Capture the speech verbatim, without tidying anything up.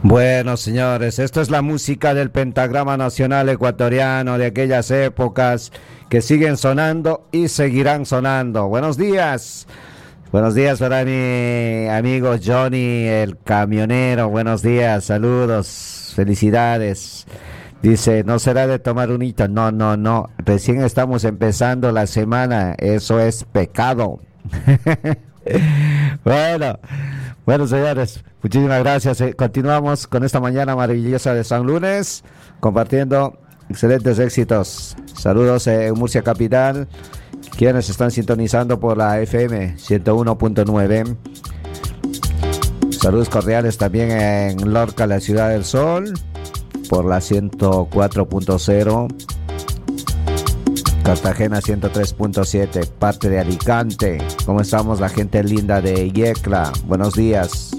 Bueno, señores, esto es la música del pentagrama nacional ecuatoriano de aquellas épocas que siguen sonando y seguirán sonando. Buenos días. Buenos días para mi amigo Johnny, el camionero. Buenos días, saludos, felicidades. Dice, no será de tomar un hito. No, no, no. Recién estamos empezando la semana. Eso es pecado. Bueno, bueno, señores, muchísimas gracias. Eh, Continuamos con esta mañana maravillosa de San Lunes, compartiendo excelentes éxitos. Saludos eh, en Murcia Capital, quienes están sintonizando por la F M ciento uno punto nueve. Saludos cordiales también en Lorca, la Ciudad del Sol, por la ciento cuatro punto cero. Cartagena ciento tres punto siete, parte de Alicante. ¿Cómo estamos la gente linda de Yecla? Buenos días.